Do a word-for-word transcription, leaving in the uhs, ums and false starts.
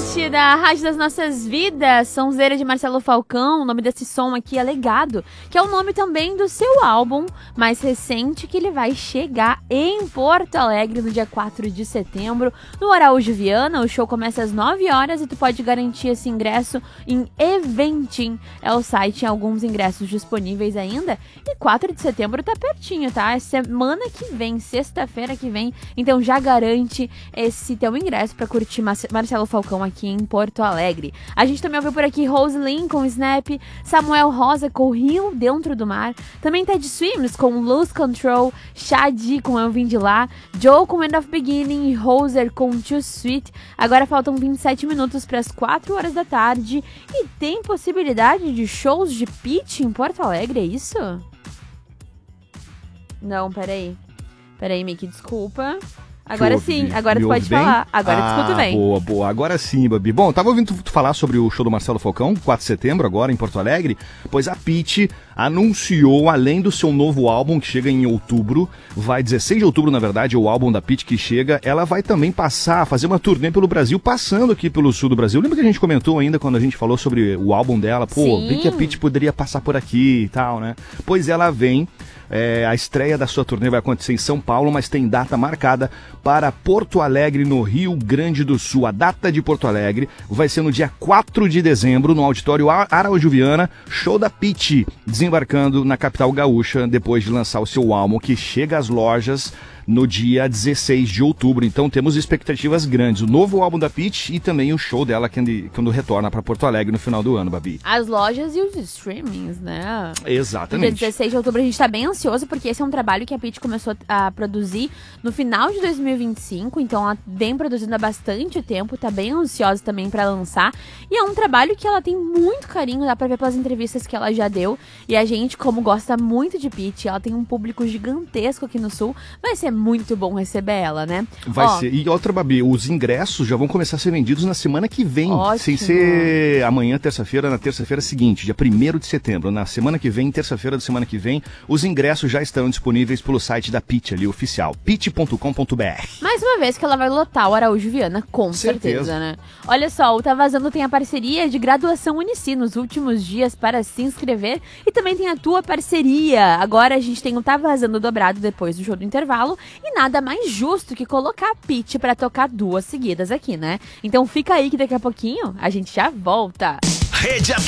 Hit da Rádio das Nossas Vidas, sonzeira de Marcelo Falcão. O nome desse som aqui é Legado, que é o nome também do seu álbum mais recente, que ele vai chegar em Porto Alegre no dia quatro de setembro, no Araújo Viana. O show começa às nove horas e tu pode garantir esse ingresso em Eventim. É o site, tem alguns ingressos disponíveis ainda. E quatro de setembro tá pertinho, tá? É semana que vem, sexta-feira que vem. Então já garante esse teu ingresso pra curtir Marcelo Falcão aqui em Porto Alegre. A gente também ouviu por aqui Roselyn com Snap, Samuel Rosa com Rio Dentro do Mar, também Ted Swims com Lose Control, Shadi com Eu Vim de Lá, Joe com End of Beginning e Hoser com Too Sweet. Agora faltam vinte e sete minutos para as quatro horas da tarde e tem possibilidade de shows de Pitty em Porto Alegre, é isso? Não, peraí. Peraí, Mickey, desculpa. Agora ouve, sim, agora tu pode bem? falar. Agora ah, tu escuta bem. Boa, boa. Agora sim, Babi. Bom, tava ouvindo tu falar sobre o show do Marcelo Falcão, quatro de setembro, agora em Porto Alegre. Pois a Pitty anunciou, além do seu novo álbum, que chega em outubro, vai dezesseis de outubro, na verdade, o álbum da Pitty que chega, ela vai também passar, fazer uma turnê pelo Brasil, passando aqui pelo sul do Brasil. Lembra que a gente comentou ainda, quando a gente falou sobre o álbum dela? Pô, sim. Bem que a Pitty poderia passar por aqui e tal, né? Pois ela vem... É, a estreia da sua turnê vai acontecer em São Paulo, mas tem data marcada para Porto Alegre, no Rio Grande do Sul. A data de Porto Alegre vai ser no dia quatro de dezembro, no Auditório Araújo Viana, show da Pitty, desembarcando na capital gaúcha, depois de lançar o seu álbum, que chega às lojas no dia dezesseis de outubro. Então temos expectativas grandes. O novo álbum da Pitty e também o show dela quando, quando retorna para Porto Alegre no final do ano, Babi. As lojas e os streamings, né? Exatamente. No dia dezesseis de outubro a gente tá bem ansioso, porque esse é um trabalho que a Pitty começou a produzir no final de dois mil e vinte e cinco, então ela vem produzindo há bastante tempo, tá bem ansiosa também pra lançar. E é um trabalho que ela tem muito carinho, dá pra ver pelas entrevistas que ela já deu. E a gente, como gosta muito de Pitty, ela tem um público gigantesco aqui no Sul, vai ser muito bom receber ela, né? Vai Ó, ser. E outra, Babi, os ingressos já vão começar a ser vendidos na semana que vem. Ótimo. Sem ser amanhã, terça-feira, na terça-feira seguinte, dia primeiro de setembro. Na semana que vem, terça-feira da semana que vem, os ingressos já estarão disponíveis pelo site da Pitty ali, oficial, pitty ponto com ponto b r. Mais uma vez que ela vai lotar o Araújo Viana, com Certeza. certeza, né? Olha só, o Tá Vazando tem a parceria de graduação Unici nos últimos dias para se inscrever e também tem a tua parceria. Agora a gente tem o Tá Vazando dobrado depois do show do intervalo e nada mais justo que colocar a Pitty pra tocar duas seguidas aqui, né? Então fica aí que daqui a pouquinho a gente já volta. Rede